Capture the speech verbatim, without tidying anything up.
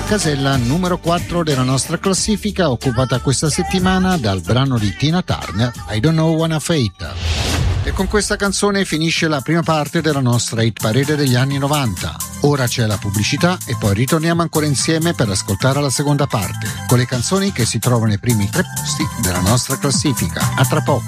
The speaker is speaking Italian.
casella numero quattro della nostra classifica, occupata questa settimana dal brano di Tina Turner, I Don't Know Wanna Fate. E con questa canzone finisce la prima parte della nostra hit parade degli anni novanta. Ora c'è la pubblicità e poi ritorniamo ancora insieme per ascoltare la seconda parte, con le canzoni che si trovano ai primi tre posti della nostra classifica. A tra poco.